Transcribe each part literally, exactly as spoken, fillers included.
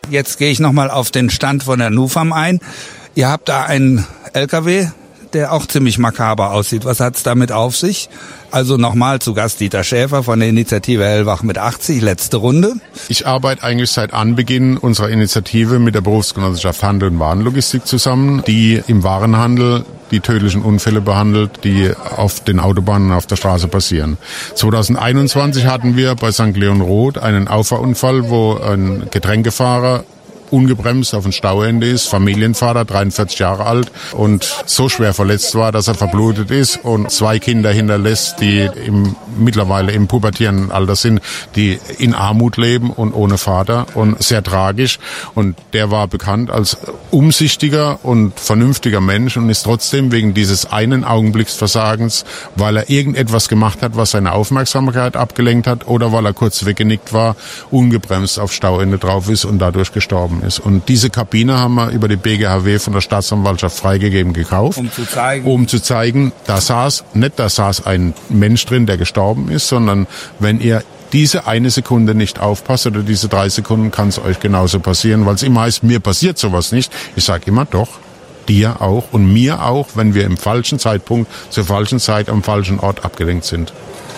Jetzt gehe ich nochmal auf den Stand von der Nufam ein. Ihr habt da einen L K W, der auch ziemlich makaber aussieht. Was hat's damit auf sich? Also nochmal zu Gast Dieter Schäfer von der Initiative Hellwach mit achtzig, letzte Runde. Ich arbeite eigentlich seit Anbeginn unserer Initiative mit der Berufsgenossenschaft Handel und Warenlogistik zusammen, die im Warenhandel die tödlichen Unfälle behandelt, die auf den Autobahnen und auf der Straße passieren. zwanzig einundzwanzig hatten wir bei Sankt Leon Roth einen Auffahrunfall, wo ein Getränkefahrer ungebremst auf ein Stauende ist, Familienvater, dreiundvierzig Jahre alt und so schwer verletzt war, dass er verblutet ist und zwei Kinder hinterlässt, die im, mittlerweile im pubertierenden Alter sind, die in Armut leben und ohne Vater und sehr tragisch. Und der war bekannt als umsichtiger und vernünftiger Mensch und ist trotzdem wegen dieses einen Augenblicksversagens, weil er irgendetwas gemacht hat, was seine Aufmerksamkeit abgelenkt hat oder weil er kurz weggenickt war, ungebremst auf Stauende drauf ist und dadurch gestorben ist. Und diese Kabine haben wir über die B G H W von der Staatsanwaltschaft freigegeben gekauft, um zu zeigen, um zu zeigen, da saß, nicht da saß ein Mensch drin, der gestorben ist, sondern wenn ihr diese eine Sekunde nicht aufpasst oder diese drei Sekunden, kann es euch genauso passieren, weil es immer heißt, mir passiert sowas nicht. Ich sage immer doch, dir auch und mir auch, wenn wir im falschen Zeitpunkt, zur falschen Zeit am falschen Ort abgelenkt sind.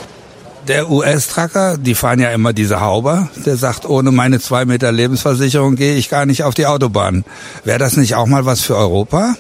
Der U S-Trucker, die fahren ja immer diese Hauber, der sagt, ohne meine zwei Meter Lebensversicherung gehe ich gar nicht auf die Autobahn. Wäre das nicht auch mal was für Europa?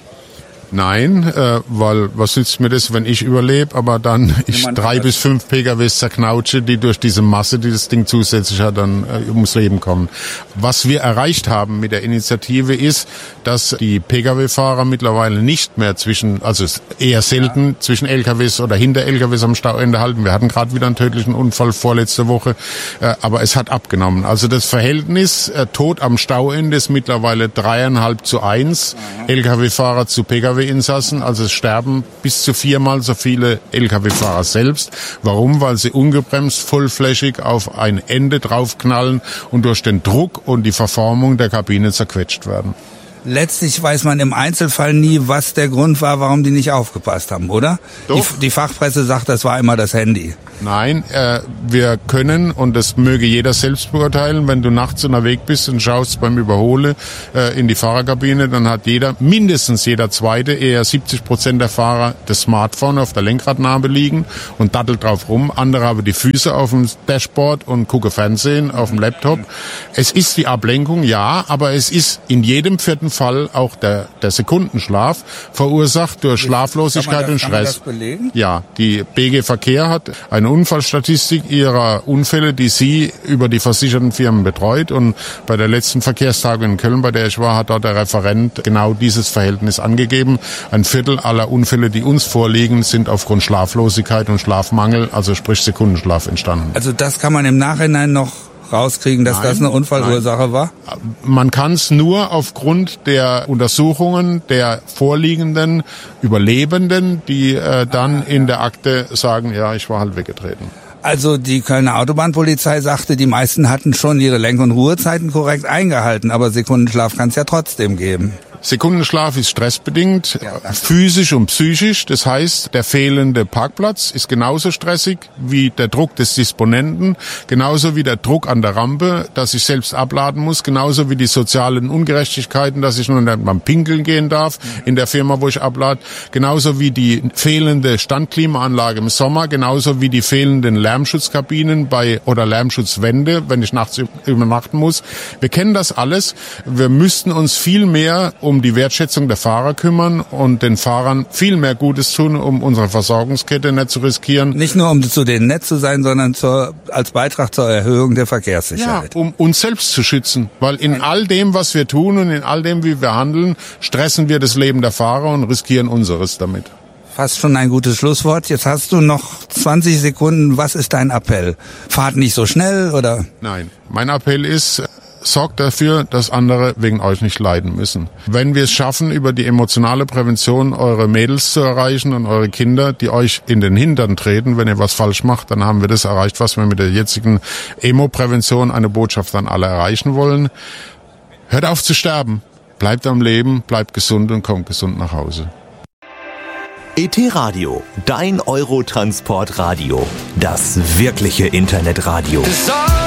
Nein, äh, weil was nützt mir das, wenn ich überlebe, aber dann ich drei bis fünf P K Ws zerknautsche, die durch diese Masse, die das Ding zusätzlich hat, dann äh, ums Leben kommen. Was wir erreicht haben mit der Initiative ist, dass die P K W-Fahrer mittlerweile nicht mehr zwischen, also eher selten ja. zwischen L K Ws oder hinter L K Ws am Stauende halten. Wir hatten gerade wieder einen tödlichen Unfall vorletzte Woche, äh, aber es hat abgenommen. Also das Verhältnis äh, Tod am Stauende ist mittlerweile dreieinhalb zu eins, mhm. L K W-Fahrer zu P K W Insassen, also es sterben bis zu viermal so viele L K W-Fahrer selbst. Warum? Weil sie ungebremst, vollflächig auf ein Ende draufknallen und durch den Druck und die Verformung der Kabine zerquetscht werden. Letztlich weiß man im Einzelfall nie, was der Grund war, warum die nicht aufgepasst haben, oder? Doch. Die, die Fachpresse sagt, das war immer das Handy. Nein, äh, wir können, und das möge jeder selbst beurteilen, wenn du nachts unterwegs bist und schaust beim Überholen äh, in die Fahrerkabine, dann hat jeder, mindestens jeder Zweite, eher siebzig Prozent der Fahrer das Smartphone auf der Lenkradnabe liegen und dattelt drauf rum. Andere haben die Füße auf dem Dashboard und gucken Fernsehen auf dem Laptop. Es ist die Ablenkung, ja, aber es ist in jedem vierten Fall auch der, der Sekundenschlaf verursacht durch Schlaflosigkeit das, und Stress. Kann man das belegen? Ja, die B G Verkehr hat eine Unfallstatistik ihrer Unfälle, die sie über die versicherten Firmen betreut. Und bei der letzten Verkehrstagung in Köln, bei der ich war, hat dort der Referent genau dieses Verhältnis angegeben. Ein Viertel aller Unfälle, die uns vorliegen, sind aufgrund Schlaflosigkeit und Schlafmangel, also sprich Sekundenschlaf, entstanden. Also das kann man im Nachhinein noch rauskriegen, dass nein, das eine Unfallursache nein. war? Man kann es nur aufgrund der Untersuchungen der vorliegenden Überlebenden, die äh, dann in der Akte sagen, ja, ich war halt weggetreten. Also die Kölner Autobahnpolizei sagte, die meisten hatten schon ihre Lenk- und Ruhezeiten korrekt eingehalten, aber Sekundenschlaf kann es ja trotzdem geben. Sekundenschlaf ist stressbedingt, ja, physisch und psychisch. Das heißt, der fehlende Parkplatz ist genauso stressig wie der Druck des Disponenten, genauso wie der Druck an der Rampe, dass ich selbst abladen muss, genauso wie die sozialen Ungerechtigkeiten, dass ich nur nicht mal pinkeln gehen darf in der Firma, wo ich ablade, genauso wie die fehlende Standklimaanlage im Sommer, genauso wie die fehlenden Lärmschutzkabinen bei oder Lärmschutzwände, wenn ich nachts übernachten muss. Wir kennen das alles. Wir müssten uns viel mehr um die Wertschätzung der Fahrer kümmern und den Fahrern viel mehr Gutes tun, um unsere Versorgungskette nicht zu riskieren. Nicht nur, um zu denen nett zu sein, sondern zur, als Beitrag zur Erhöhung der Verkehrssicherheit. Ja, um uns selbst zu schützen. Weil in all dem, was wir tun und in all dem, wie wir handeln, stressen wir das Leben der Fahrer und riskieren unseres damit. Fast schon ein gutes Schlusswort. Jetzt hast du noch zwanzig Sekunden. Was ist dein Appell? Fahrt nicht so schnell, oder? Nein, mein Appell ist, sorgt dafür, dass andere wegen euch nicht leiden müssen. Wenn wir es schaffen, über die emotionale Prävention eure Mädels zu erreichen und eure Kinder, die euch in den Hintern treten, wenn ihr was falsch macht, dann haben wir das erreicht, was wir mit der jetzigen Emo-Prävention, eine Botschaft an alle erreichen wollen. Hört auf zu sterben, bleibt am Leben, bleibt gesund und kommt gesund nach Hause. E T Radio, dein Eurotransport-Radio, das wirkliche Internetradio.